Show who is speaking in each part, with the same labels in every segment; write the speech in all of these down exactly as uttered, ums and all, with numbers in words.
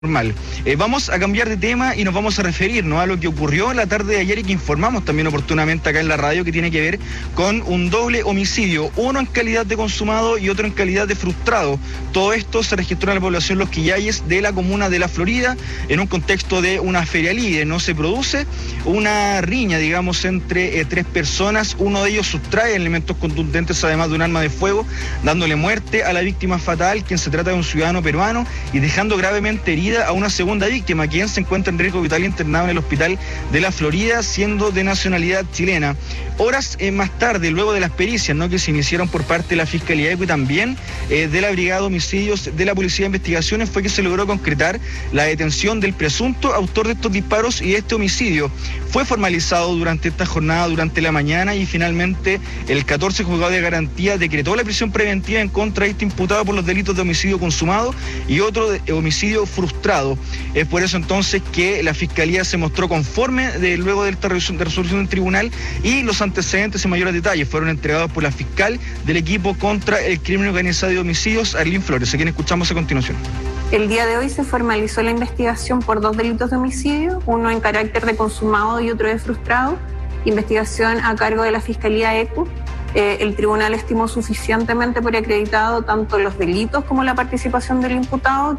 Speaker 1: normal. Eh, vamos a cambiar de tema y nos vamos a referir, ¿no?, a lo que ocurrió en la tarde de ayer y que informamos también oportunamente acá en la radio, que tiene que ver con un doble homicidio, uno en calidad de consumado y otro en calidad de frustrado. Todo esto se registró en la población Los Quillayes de la comuna de La Florida, en un contexto de una feria libre. No se produce una riña, digamos, entre eh, tres personas. Uno de ellos sustrae elementos contundentes, además de un arma de fuego, dándole muerte a la víctima fatal, quien se trata de un ciudadano peruano, y dejando gravemente herido a una segunda víctima, quien se encuentra en riesgo vital internado en el hospital de La Florida, siendo de nacionalidad chilena. Horas eh, más tarde, luego de las pericias, ¿no?, que se iniciaron por parte de la Fiscalía y también eh, de la Brigada de Homicidios de la Policía de Investigaciones, fue que se logró concretar la detención del presunto autor de estos disparos y este homicidio. Fue formalizado durante esta jornada, durante la mañana, y finalmente el catorce Juzgado de Garantía decretó la prisión preventiva en contra de este imputado por los delitos de homicidio consumado y otro de homicidio frustrado. Es por eso entonces que la Fiscalía se mostró conforme de, luego de esta resolución, de resolución del tribunal, y los antecedentes y mayores detalles fueron entregados por la fiscal del equipo contra el crimen organizado y homicidios, Arlene Flores, a quien escuchamos a continuación.
Speaker 2: El día de hoy se formalizó la investigación por dos delitos de homicidio, uno en carácter de consumado y otro de frustrado, investigación a cargo de la Fiscalía E C U. Eh, el tribunal estimó suficientemente por acreditado tanto los delitos como la participación del imputado.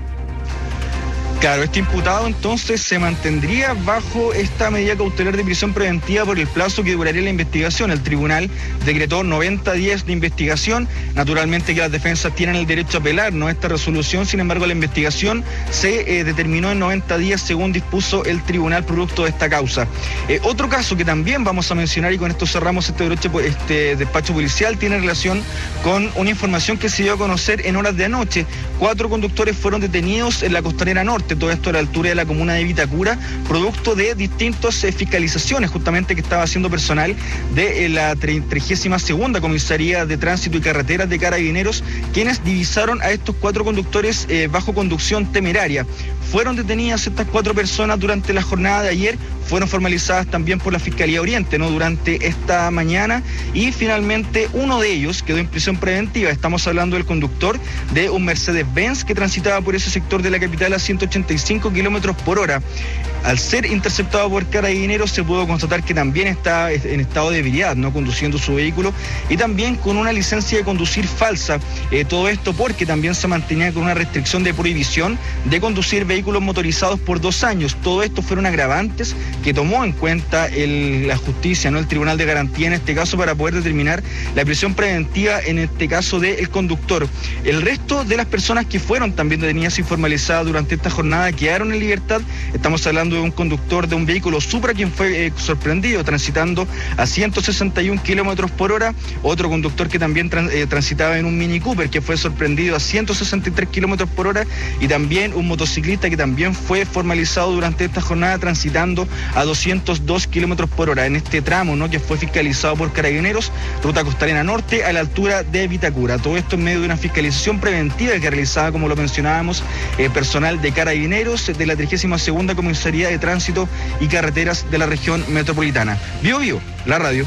Speaker 1: Claro, este imputado entonces se mantendría bajo esta medida cautelar de prisión preventiva por el plazo que duraría la investigación. El tribunal decretó noventa días de investigación. Naturalmente que las defensas tienen el derecho a apelar, ¿no?, esta resolución. Sin embargo, la investigación se eh, determinó en noventa días según dispuso el tribunal producto de esta causa. Eh, otro caso que también vamos a mencionar, y con esto cerramos este, broche, este despacho policial, tiene relación con una información que se dio a conocer en horas de anoche. Cuatro conductores fueron detenidos en la Costanera Norte, todo esto a la altura de la comuna de Vitacura, producto de distintas eh, fiscalizaciones justamente que estaba haciendo personal de eh, la trigésima segunda Comisaría de Tránsito y Carreteras de Carabineros, quienes divisaron a estos cuatro conductores eh, bajo conducción temeraria. Fueron detenidas estas cuatro personas durante la jornada de ayer, fueron formalizadas también por la Fiscalía Oriente, ¿no?, durante esta mañana, y finalmente uno de ellos quedó en prisión preventiva. Estamos hablando del conductor de un Mercedes-Benz que transitaba por ese sector de la capital a ciento ochenta y cinco kilómetros por hora. Al ser interceptado por Carabineros, se pudo constatar que también está en estado de ebriedad, ¿no?, conduciendo su vehículo, y también con una licencia de conducir falsa. Eh, todo esto porque también se mantenía con una restricción de prohibición de conducir vehículos motorizados por dos años. Todo esto fueron agravantes que tomó en cuenta el, la justicia, ¿no?, el Tribunal de Garantía en este caso, para poder determinar la prisión preventiva en este caso del conductor. El resto de las personas que fueron también detenidas y formalizadas durante esta jornada quedaron en libertad. Estamos hablando de un conductor de un vehículo Supra, quien fue eh, sorprendido transitando a ciento sesenta y un kilómetros por hora, otro conductor que también trans, eh, transitaba en un Mini Cooper, que fue sorprendido a ciento sesenta y tres kilómetros por hora, y también un motociclista que también fue formalizado durante esta jornada transitando a doscientos dos kilómetros por hora en este tramo, ¿no?, que fue fiscalizado por Carabineros, ruta Costanera Norte, a la altura de Vitacura. Todo esto en medio de una fiscalización preventiva que realizaba, como lo mencionábamos, eh, personal de Carabineros de la trigésima segunda Comisaría de Tránsito y Carreteras de la región metropolitana. Bio Bio, la radio.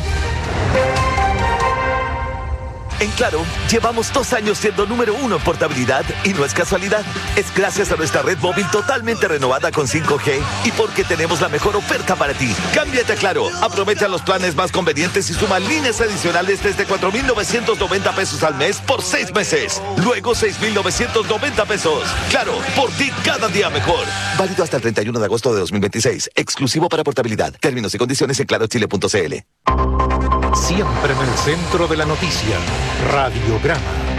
Speaker 3: En Claro, llevamos dos años siendo número uno en portabilidad, y no es casualidad. Es gracias a nuestra red móvil totalmente renovada con cinco G y porque tenemos la mejor oferta para ti. Cámbiate a Claro, aprovecha los planes más convenientes y suma líneas adicionales desde cuatro mil novecientos noventa pesos al mes por seis meses. Luego seis mil novecientos noventa pesos. Claro, por ti cada día mejor. Válido hasta el treinta y uno de agosto de dos mil veintiséis. Exclusivo para portabilidad. Términos y condiciones en claro chile punto c l.
Speaker 4: Siempre en el centro de la noticia, Radiograma.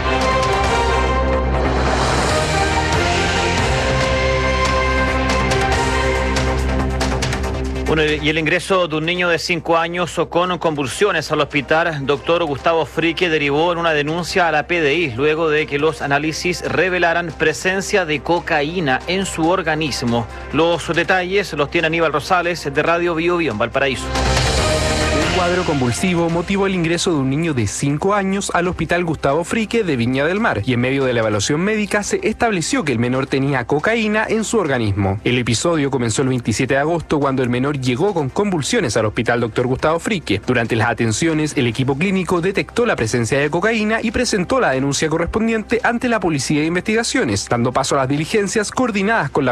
Speaker 5: Bueno, y el ingreso de un niño de cinco años con convulsiones al hospital doctor Gustavo Frique derivó en una denuncia a la P D I luego de que los análisis revelaran presencia de cocaína en su organismo. Los detalles los tiene Aníbal Rosales de Radio Bio Bio en Valparaíso.
Speaker 6: cuadro convulsivo motivó el ingreso de un niño de cinco años al Hospital Gustavo Frique de Viña del Mar y en medio de la evaluación médica se estableció que el menor tenía cocaína en su organismo. El episodio comenzó el veintisiete de agosto cuando el menor llegó con convulsiones al Hospital Doctor Gustavo Frique. Durante las atenciones, el equipo clínico detectó la presencia de cocaína y presentó la denuncia correspondiente ante la Policía de Investigaciones, dando paso a las diligencias coordinadas con la